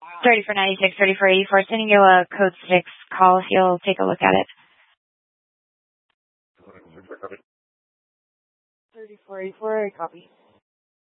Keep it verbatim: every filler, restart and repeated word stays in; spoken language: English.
thirty-four ninety-six, thirty-four eighty-four. Sending you a code six call if you'll take a look at it. thirty-four eighty-four, I copy.